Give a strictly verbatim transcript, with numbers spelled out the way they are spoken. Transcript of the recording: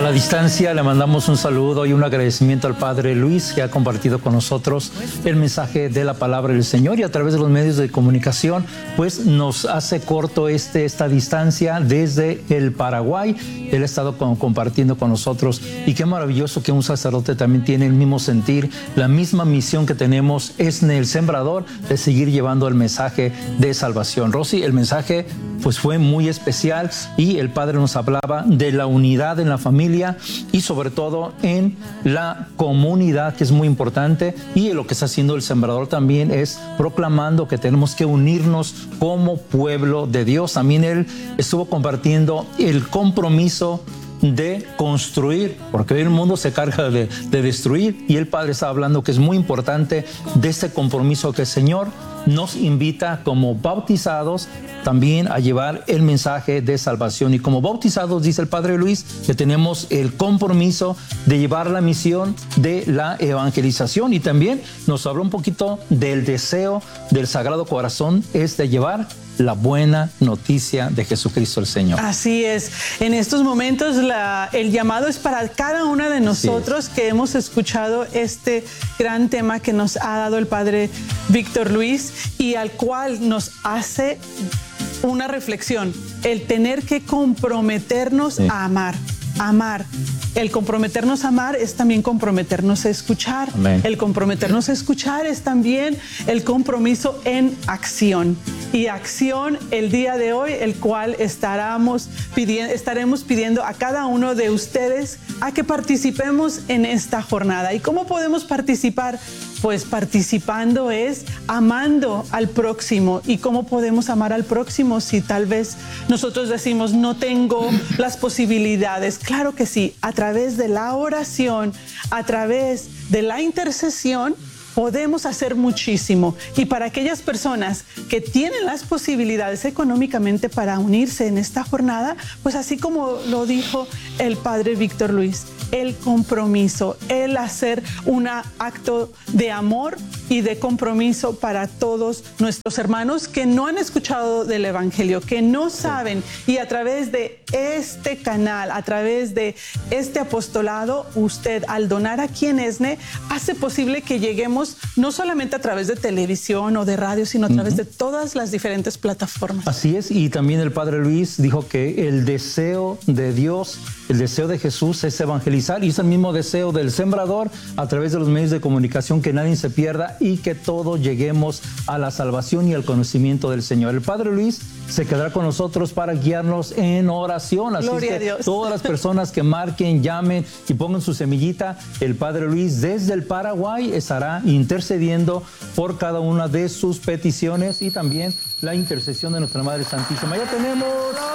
la distancia le mandamos un saludo y un agradecimiento al Padre Luis, que ha compartido con nosotros el mensaje de la palabra del Señor, y a través de los medios de comunicación pues nos hace corto este, esta distancia desde el Paraguay. Él ha estado con, compartiendo con nosotros, y qué maravilloso que un sacerdote también tiene el mismo sentir, la misma misión que tenemos es en el Sembrador, de seguir llevando el mensaje de salvación. Rosy, el mensaje pues fue muy especial, y el Padre nos hablaba de la unidad en la familia y sobre todo en la comunidad, que es muy importante, y lo que está haciendo el Sembrador también es proclamando que tenemos que unirnos como pueblo de Dios. También él estuvo compartiendo el compromiso de construir, porque hoy el mundo se carga de, de destruir, y el Padre está hablando que es muy importante de este compromiso que el Señor nos invita como bautizados también a llevar el mensaje de salvación. Y como bautizados, dice el Padre Luis, que tenemos el compromiso de llevar la misión de la evangelización, y también nos habló un poquito del deseo del Sagrado Corazón, es de llevar la buena noticia de Jesucristo el Señor. Así es. En estos momentos la, el llamado es para cada una de nosotros que hemos escuchado este gran tema que nos ha dado el Padre Víctor Luis, y al cual nos hace una reflexión, el tener que comprometernos sí. a amar. Amar. El comprometernos a amar es también comprometernos a escuchar. Amén. El comprometernos a escuchar es también el compromiso en acción. Y acción el día de hoy, el cual estaremos pidiendo, estaremos pidiendo a cada uno de ustedes a que participemos en esta jornada. ¿Y cómo podemos participar? Pues participando es amando al próximo. ¿Y cómo podemos amar al próximo si tal vez nosotros decimos no tengo las posibilidades? Claro que sí, a través de la oración, a través de la intercesión, podemos hacer muchísimo. Y para aquellas personas que tienen las posibilidades económicamente para unirse en esta jornada, pues así como lo dijo el Padre Víctor Luis, el compromiso, el hacer un acto de amor y de compromiso para todos nuestros hermanos que no han escuchado del Evangelio, que no saben, y a través de este canal, a través de este apostolado, usted al donar aquí en ESNE hace posible que lleguemos no solamente a través de televisión o de radio, sino a través uh-huh. de todas las diferentes plataformas. Así es, y también el Padre Luis dijo que el deseo de Dios, el deseo de Jesús es evangelizar, y es el mismo deseo del Sembrador a través de los medios de comunicación, que nadie se pierda y que todos lleguemos a la salvación y al conocimiento del Señor. El Padre Luis se quedará con nosotros para guiarnos en oración. Así Gloria es que a Dios. Todas las personas que marquen, llamen y pongan su semillita, el Padre Luis desde el Paraguay estará intercediendo por cada una de sus peticiones, y también la intercesión de nuestra Madre Santísima. Ya tenemos